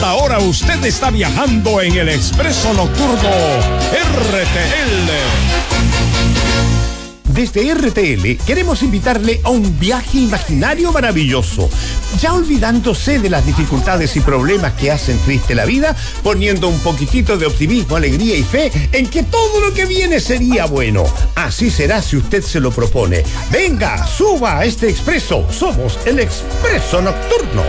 Ahora usted está viajando en el Expreso Nocturno RTL. Desde RTL queremos invitarle a un viaje imaginario maravilloso, ya olvidándose de las dificultades y problemas que hacen triste la vida, poniendo un poquitito de optimismo, alegría y fe en que todo lo que viene sería bueno. Así será si usted se lo propone. Venga, suba a este expreso. Somos el Expreso Nocturno.